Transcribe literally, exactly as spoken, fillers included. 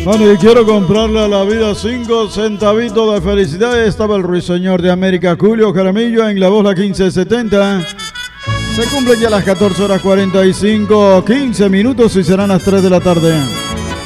Bueno, y quiero comprarle a la vida cinco centavitos de felicidad. Estaba el ruiseñor de América, Julio Jaramillo, en la voz la quince setenta. Se cumplen ya las catorce horas cuarenta y cinco, quince minutos y serán las tres de la tarde.